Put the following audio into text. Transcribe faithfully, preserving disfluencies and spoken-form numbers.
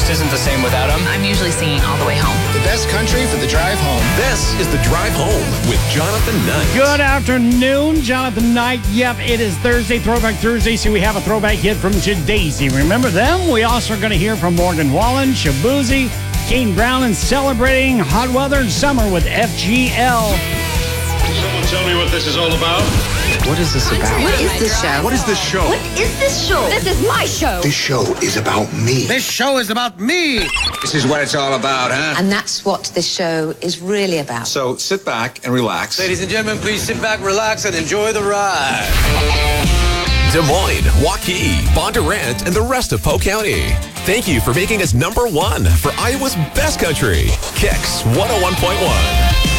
just isn't the same without him. I'm usually singing all the way home. The best country for the drive home. This is The Drive Home with Jonathan Knight. Good afternoon, Jonathan Knight. Yep, it is Thursday, Throwback Thursday, so we have a throwback hit from Jadaisy. Remember them? We also are going to hear from Morgan Wallen, Shabuzi, Kane Brown, and celebrating hot weather and summer with F G L. Someone tell me what this is all about. What is this about? What is this show? What is this show? What is this show? This is my show. This show is about me. This show is about me. This is what it's all about, huh? And that's what this show is really about. So sit back and relax. Ladies and gentlemen, please sit back, relax, and enjoy the ride. Des Moines, Waukee, Bondurant, and the rest of Polk County. Thank you for making us number one for Iowa's best country. Kicks one oh one point one.